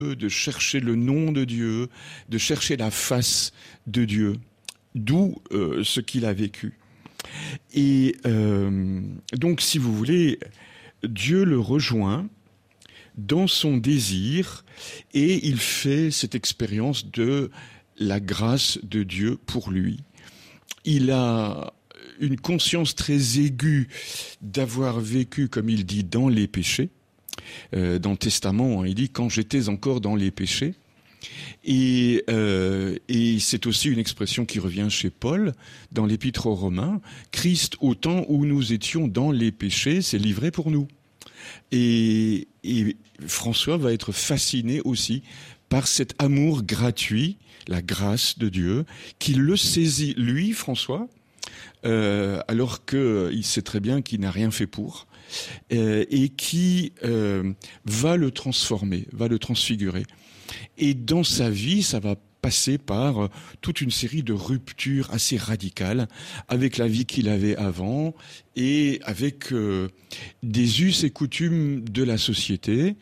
de chercher le nom de Dieu, de chercher la face de Dieu, d'où ce qu'il a vécu. Et donc, si vous voulez, Dieu le rejoint dans son désir et il fait cette expérience de la grâce de Dieu pour lui. Il a une conscience très aiguë d'avoir vécu, comme il dit, dans les péchés. Dans le Testament, il dit « quand j'étais encore dans les péchés ». Et c'est aussi une expression qui revient chez Paul dans l'Épître aux Romains. Christ, au temps où nous étions dans les péchés, s'est livré pour nous. Et François va être fasciné aussi par cet amour gratuit, la grâce de Dieu, qu'il le saisit, lui, François, alors qu'il sait très bien qu'il n'a rien fait pour, et qui va le transformer, va le transfigurer. Et dans sa vie, ça va passer par toute une série de ruptures assez radicales avec la vie qu'il avait avant et avec des us et coutumes de la société.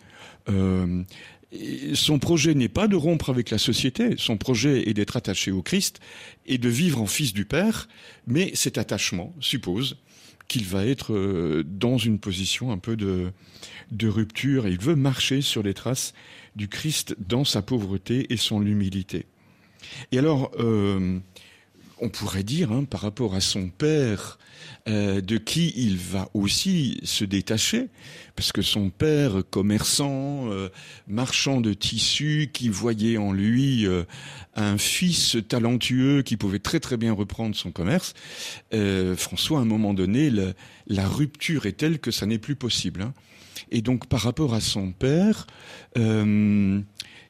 Son projet n'est pas de rompre avec la société, son projet est d'être attaché au Christ et de vivre en fils du Père, mais cet attachement suppose qu'il va être dans une position un peu de rupture et il veut marcher sur les traces du Christ dans sa pauvreté et son humilité. Et alors, on pourrait dire, par rapport à son père, de qui il va aussi se détacher, parce que son père, commerçant, marchand de tissus, qui voyait en lui un fils talentueux qui pouvait très très bien reprendre son commerce, François, à un moment donné, la rupture est telle que ça n'est plus possible. Et donc, par rapport à son père, il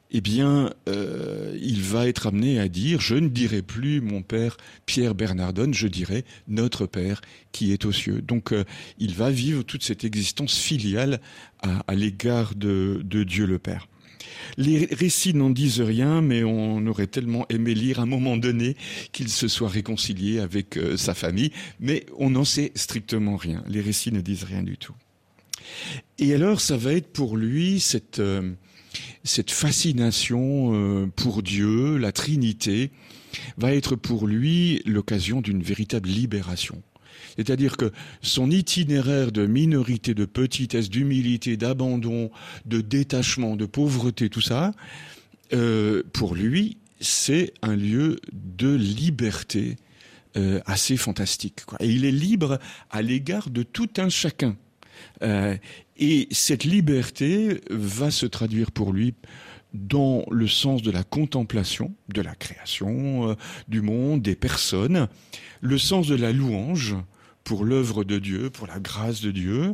va être amené à dire « Je ne dirai plus mon père Pierre Bernardone, je dirai notre Père qui est aux cieux ». Donc, il va vivre toute cette existence filiale à l'égard de Dieu le Père. Les récits n'en disent rien, mais on aurait tellement aimé lire à un moment donné qu'il se soit réconcilié avec sa famille, mais on n'en sait strictement rien. Les récits ne disent rien du tout. Et alors, ça va être pour lui cette fascination pour Dieu, la Trinité, va être pour lui l'occasion d'une véritable libération. C'est-à-dire que son itinéraire de minorité, de petitesse, d'humilité, d'abandon, de détachement, de pauvreté, tout ça, pour lui, c'est un lieu de liberté assez fantastique, quoi. Et il est libre à l'égard de tout un chacun. Et cette liberté va se traduire pour lui dans le sens de la contemplation, de la création, du monde, des personnes, le sens de la louange pour l'œuvre de Dieu, pour la grâce de Dieu.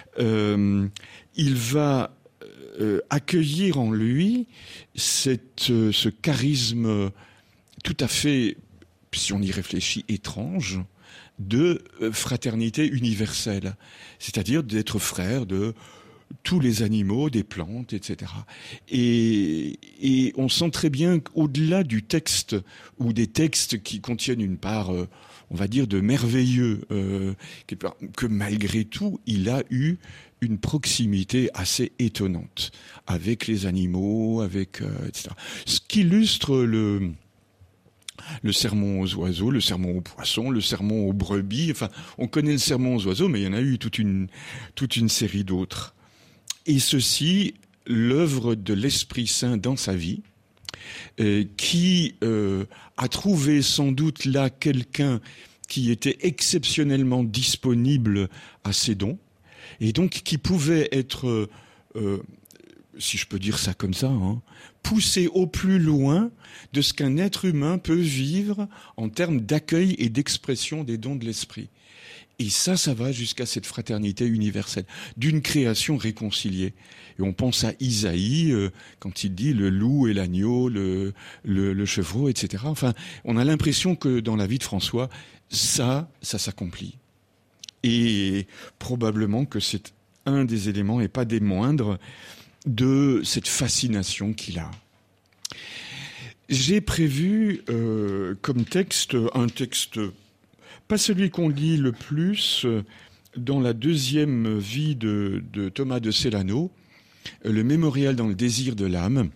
Il va accueillir en lui ce charisme tout à fait, si on y réfléchit, étrange, de fraternité universelle, c'est-à-dire d'être frère de tous les animaux, des plantes, etc. Et on sent très bien qu'au-delà du texte ou des textes qui contiennent une part, on va dire, de merveilleux, que malgré tout, il a eu une proximité assez étonnante avec les animaux, etc. Ce qui illustre le sermon aux oiseaux, le sermon aux poissons, le sermon aux brebis. Enfin, on connaît le sermon aux oiseaux, mais il y en a eu toute une série d'autres. Et ceci, l'œuvre de l'Esprit Saint dans sa vie, qui a trouvé sans doute là quelqu'un qui était exceptionnellement disponible à ses dons, et donc qui pouvait être, si je peux dire ça comme ça, poussé au plus loin de ce qu'un être humain peut vivre en termes d'accueil et d'expression des dons de l'esprit. Et ça va jusqu'à cette fraternité universelle, d'une création réconciliée. Et on pense à Isaïe, quand il dit le loup et l'agneau, le chevreau, etc. Enfin, on a l'impression que dans la vie de François, ça s'accomplit. Et probablement que c'est un des éléments, et pas des moindres, de cette fascination qu'il a. J'ai prévu comme texte, un texte, pas celui qu'on lit le plus, dans la deuxième vie de Thomas de Celano, le mémorial dans le désir de l'âme,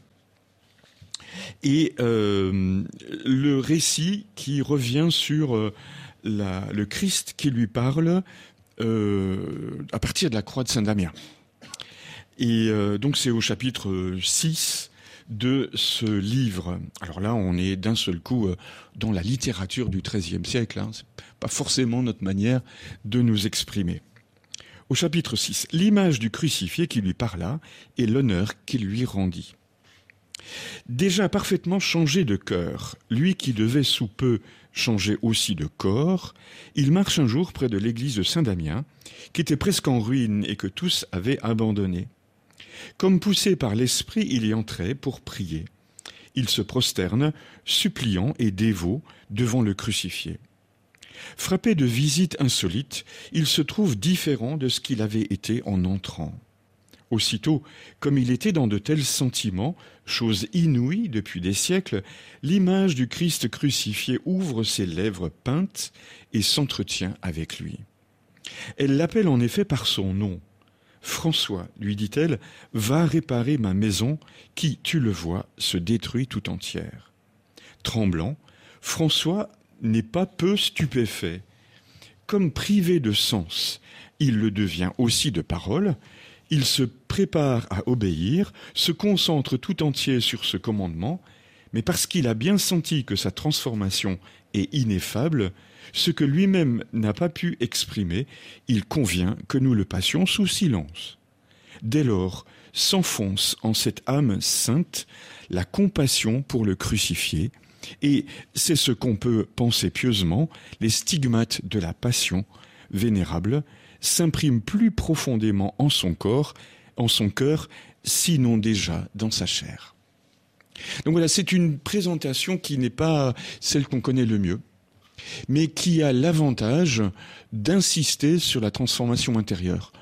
et le récit qui revient sur le Christ qui lui parle à partir de la croix de Saint-Damien. Et donc c'est au chapitre 6 de ce livre. Alors là, on est d'un seul coup dans la littérature du XIIIe siècle. Hein. C'est pas forcément notre manière de nous exprimer. Au chapitre 6, l'image du crucifié qui lui parla et l'honneur qu'il lui rendit. Déjà parfaitement changé de cœur, lui qui devait sous peu changer aussi de corps, il marche un jour près de l'église de Saint-Damien, qui était presque en ruine et que tous avaient abandonnée. Comme poussé par l'esprit, il y entrait pour prier. Il se prosterne, suppliant et dévot, devant le crucifié. Frappé de visites insolites, il se trouve différent de ce qu'il avait été en entrant. Aussitôt, comme il était dans de tels sentiments, chose inouïe depuis des siècles, l'image du Christ crucifié ouvre ses lèvres peintes et s'entretient avec lui. Elle l'appelle en effet par son nom. « François, lui dit-elle, va réparer ma maison qui, tu le vois, se détruit tout entière. » Tremblant, François n'est pas peu stupéfait. Comme privé de sens, il le devient aussi de parole. Il se prépare à obéir, se concentre tout entier sur ce commandement, mais parce qu'il a bien senti que sa transformation est ineffable, ce que lui-même n'a pas pu exprimer, il convient que nous le passions sous silence. Dès lors, s'enfonce en cette âme sainte la compassion pour le crucifié, et c'est ce qu'on peut penser pieusement, les stigmates de la passion vénérable s'impriment plus profondément en son corps, en son cœur, sinon déjà dans sa chair. Donc voilà, c'est une présentation qui n'est pas celle qu'on connaît le mieux, mais qui a l'avantage d'insister sur la transformation intérieure.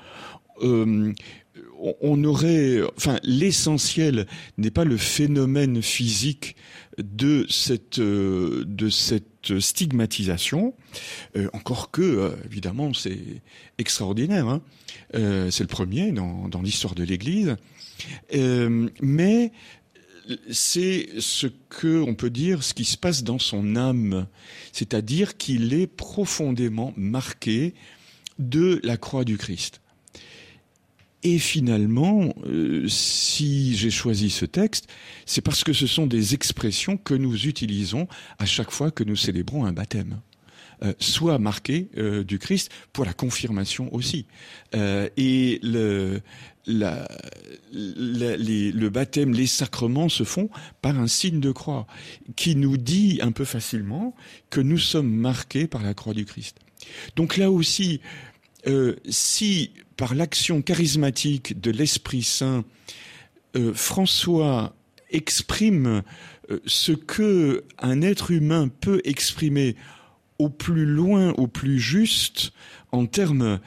L'essentiel n'est pas le phénomène physique de cette stigmatisation, encore que, évidemment, c'est extraordinaire. Hein. C'est le premier dans l'histoire de l'Église. Mais c'est ce que on peut dire, ce qui se passe dans son âme, c'est-à-dire qu'il est profondément marqué de la croix du Christ. Et finalement, si j'ai choisi ce texte, c'est parce que ce sont des expressions que nous utilisons à chaque fois que nous célébrons un baptême. Soit marqué du Christ pour la confirmation aussi. Et le baptême, les sacrements se font par un signe de croix qui nous dit un peu facilement que nous sommes marqués par la croix du Christ. Donc là aussi, si par l'action charismatique de l'Esprit Saint, François exprime ce que un être humain peut exprimer au plus loin, au plus juste, en termes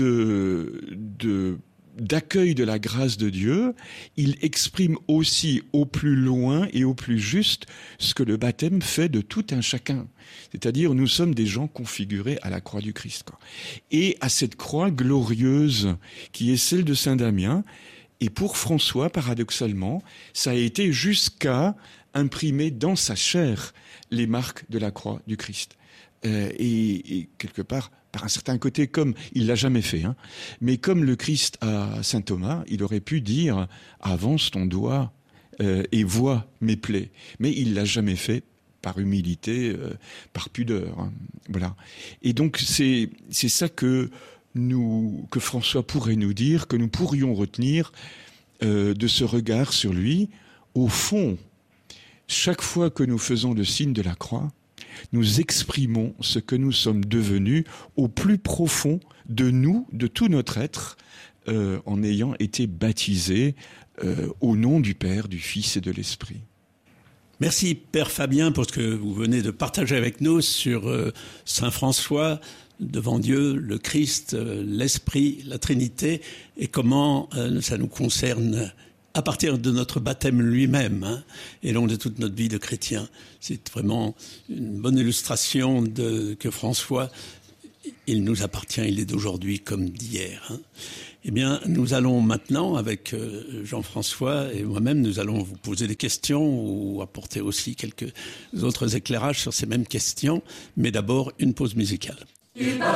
d'accueil de la grâce de Dieu, il exprime aussi au plus loin et au plus juste ce que le baptême fait de tout un chacun. C'est-à-dire, nous sommes des gens configurés à la croix du Christ, quoi. Et à cette croix glorieuse qui est celle de Saint-Damien. Et pour François, paradoxalement, ça a été jusqu'à imprimer dans sa chair les marques de la croix du Christ. Et quelque part, par un certain côté, comme il l'a jamais fait, hein, mais comme le Christ à saint Thomas, il aurait pu dire « avance ton doigt et vois mes plaies », mais il l'a jamais fait par humilité, par pudeur, hein, voilà. Et donc c'est ça que François pourrait nous dire, que nous pourrions retenir de ce regard sur lui. Au fond, chaque fois que nous faisons le signe de la croix, nous exprimons ce que nous sommes devenus au plus profond de nous, de tout notre être, en ayant été baptisés au nom du Père, du Fils et de l'Esprit. Merci Père Fabien pour ce que vous venez de partager avec nous sur Saint François, devant Dieu, le Christ, l'Esprit, la Trinité, et comment ça nous concerne à partir de notre baptême lui-même, hein, et donc de toute notre vie de chrétien. C'est vraiment une bonne illustration que François, il nous appartient, il est d'aujourd'hui comme d'hier. Hein. Eh bien, nous allons maintenant, avec Jean-François et moi-même, nous allons vous poser des questions ou apporter aussi quelques autres éclairages sur ces mêmes questions. Mais d'abord, une pause musicale.